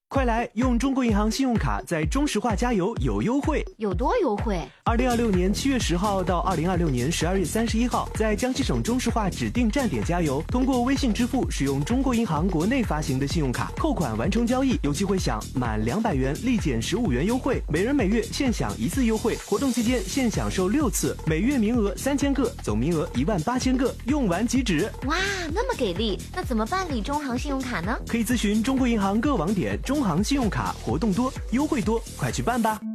快来用中国银行信用卡在中石化加油有优惠， 有多优惠 ？2026年7月10号到2026年12月31号，在江西省中石化指定站点加油，通过微信支付使用中国银行国内发行的信用卡扣款完成交易，有机会享满200元立减15元优惠，每人每月限享1次优惠。活动期间限享受6次，每月名额3000个，总名额18000个，用完即止。 哇，那么给力！那怎么办理中行信用卡呢？ 可以咨询中国银行各网点。中行信用卡活动多，优惠多，快去办吧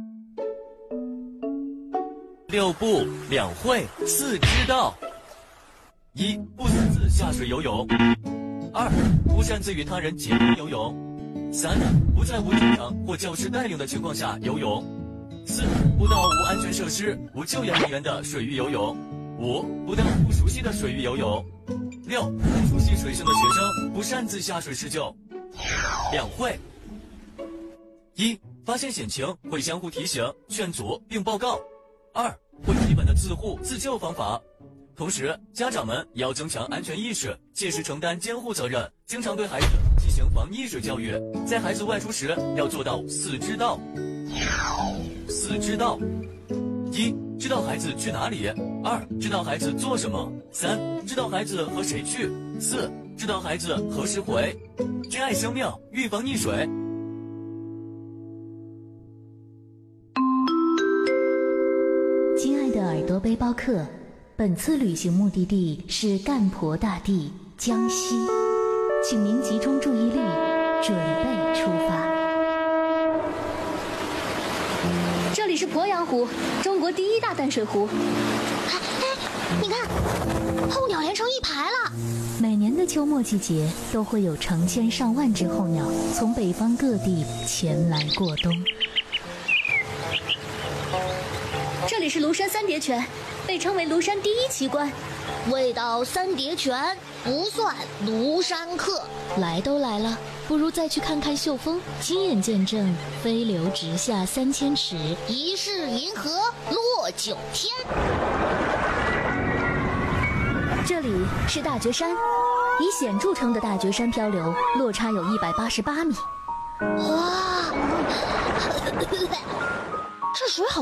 ！6不2会4知道：1. 不私自下水游泳；2. 不擅自与他人结伴游泳；3. 不在无正常或教师带领的情况下游泳；4. 不到无安全设施、无救援人员的水域游泳；5. 不到不熟悉的水域游泳；6. 不熟悉水性的学生不擅自下水施救。2会：1. 发现险情会相互提醒、劝阻并报告；2. 会基本的自护自救方法。同时，家长们也要增强安全意识，切实承担监护责任，经常对孩子进行防溺水教育。在孩子外出时，要做到4知道。4知道：1. 知道孩子去哪里；2. 知道孩子做什么；3. 知道孩子和谁去；4. 知道孩子何时回。珍爱生命，预防溺水。 亲爱的耳朵背包客，本次旅行目的地是干婆大地江西，请您集中注意力，准备出发。 这里是鄱阳湖，中国第1大淡水湖。 哎，你看，候鸟连成一排了。 每年的秋末季节，都会有成千上万只候鸟从北方各地前来过冬。 这里是庐山三叠泉，被称为庐山第1奇观。 未到三叠泉，不算庐山客。 来都来了，不如再去看看秀峰，亲眼见证飞流直下3000尺， 疑是银河落9天。 这里是大觉山，以险著称的大觉山漂流落差有188米。 哇，这水好